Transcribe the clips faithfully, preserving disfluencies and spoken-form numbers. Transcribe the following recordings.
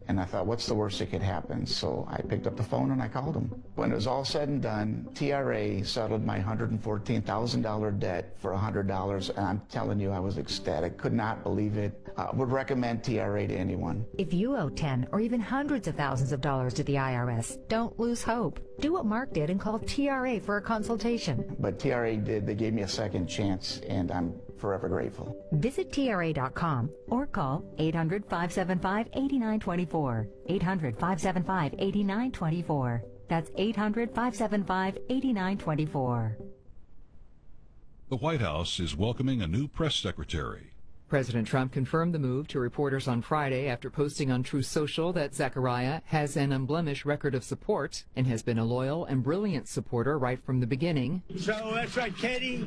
And I thought, what's the worst that could happen? So I picked up the phone and I called him. When it was all said and done, T R A settled my one hundred fourteen thousand dollars debt for one hundred dollars, and I'm telling you, I was ecstatic. Could not believe it. I would recommend T R A to anyone. If you owe ten or even hundreds of thousands of dollars to the I R S, don't lose hope. Do what Mark did and call T R A for a consultation. But T R A did. They gave me a second chance, and I'm forever grateful. Visit T R A dot com or call eight hundred, five seven five, eight nine two four. eight hundred, five seven five, eight nine two four. That's eight hundred, five seven five, eight nine two four. The White House is welcoming a new press secretary. President Trump confirmed the move to reporters on Friday after posting on Truth Social that Zachariah has an unblemished record of support and has been a loyal and brilliant supporter right from the beginning. So that's right, Katie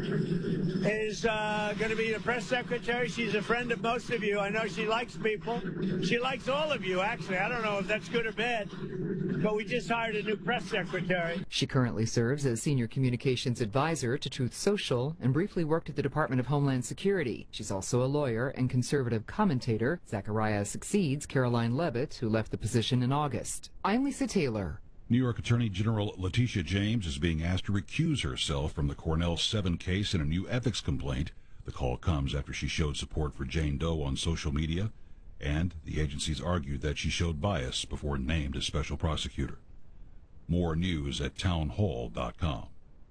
is uh, going to be the press secretary. She's a friend of most of you. I know she likes people. She likes all of you, actually. I don't know if that's good or bad, but we just hired a new press secretary. She currently serves as senior communications advisor to Truth Social and briefly worked at the Department of Homeland Security. She's also a lawyer and conservative commentator. Zachariah succeeds Caroline Leavitt, who left the position in August. I'm Lisa Taylor. New York Attorney General Letitia James is being asked to recuse herself from the Cornell seven case in a new ethics complaint. The call comes after she showed support for Jane Doe on social media, and the agencies argued that she showed bias before named as special prosecutor. More news at townhall dot com.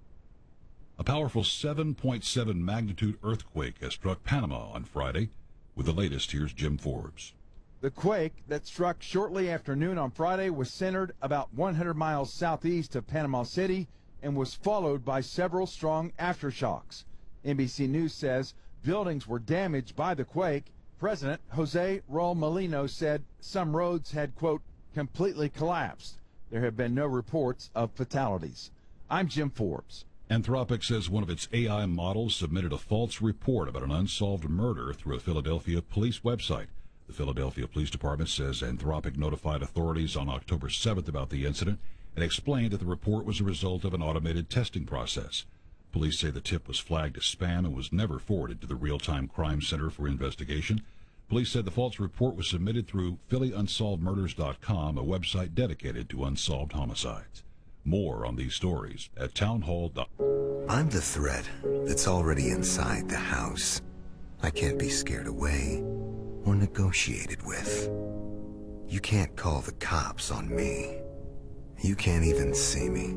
A powerful seven point seven magnitude earthquake has struck Panama on Friday. With the latest, here's Jim Forbes. The quake that struck shortly after noon on Friday was centered about one hundred miles southeast of Panama City and was followed by several strong aftershocks. N B C News says buildings were damaged by the quake. President Jose Raul Molino said some roads had, quote, completely collapsed. There have been no reports of fatalities. I'm Jim Forbes. Anthropic says one of its A I models submitted a false report about an unsolved murder through a Philadelphia police website. The Philadelphia Police Department says Anthropic notified authorities on October seventh about the incident and explained that the report was a result of an automated testing process. Police say the tip was flagged as spam and was never forwarded to the Real-Time Crime Center for investigation. Police said the false report was submitted through Philly Unsolved Murders dot com, a website dedicated to unsolved homicides. More on these stories at townhall dot com. I'm the threat that's already inside the house. I can't be scared away or negotiated with. You can't call the cops on me. You can't even see me.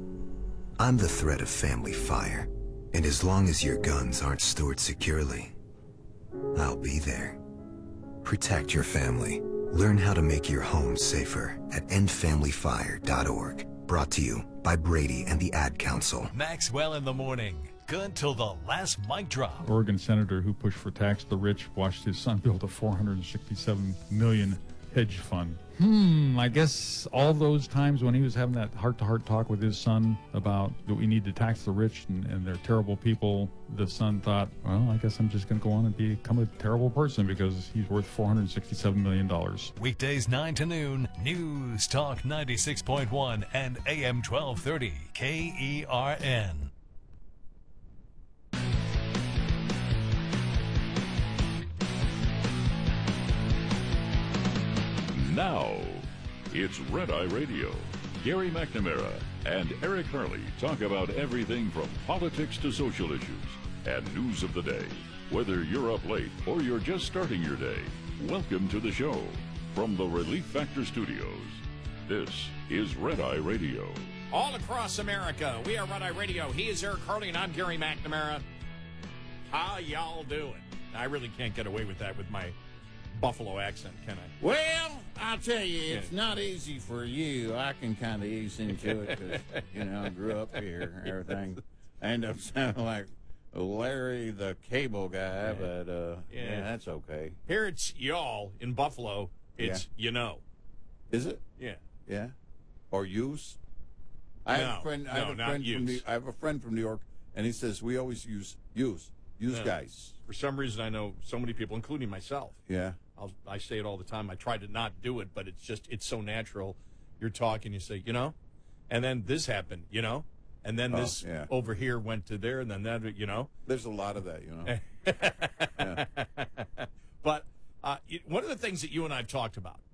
I'm the threat of family fire, and as long as your guns aren't stored securely, I'll be there. Protect your family. Learn how to make your home safer at end family fire dot org. Brought to you by Brady and the Ad Council. Maxwell in the morning. Good till the last mic drop. Oregon senator who pushed for tax the rich watched his son build a four hundred sixty-seven million dollars hedge fund. Hmm, I guess all those times when he was having that heart-to-heart talk with his son about that we need to tax the rich and, and they're terrible people, the son thought, well, I guess I'm just going to go on and become a terrible person because he's worth four hundred sixty-seven million dollars. Weekdays nine to noon, News Talk ninety-six point one and A M twelve thirty, K E R N. Now, it's Red Eye Radio. Gary McNamara and Eric Harley talk about everything from politics to social issues and news of the day. Whether you're up late or you're just starting your day, welcome to the show. From the Relief Factor Studios, this is Red Eye Radio. All across America, we are Red Eye Radio. He is Eric Harley, and I'm Gary McNamara. How y'all doing? I really can't get away with that with my Buffalo accent, can I? Well, I'll tell you, it's yeah. not easy for you. I can kind of ease into it because, you know, I grew up here and everything. I end up sounding like Larry the Cable Guy, yeah. but, uh, yeah. yeah, that's okay. Here it's y'all. In Buffalo, it's yeah. you know. Is it? Yeah. Yeah? Or use? I no, have a friend, I no, have a not friend use. From New, I have a friend from New York, and he says we always use use. Use no. guys. For some reason, I know so many people, including myself. Yeah. I'll, I say it all the time. I try to not do it, but it's just, it's so natural. You're talking, you say, you know, and then this happened, you know, and then oh, this yeah. over here went to there, and then that, you know. There's a lot of that, you know. yeah. But uh, one of the things that you and I have talked about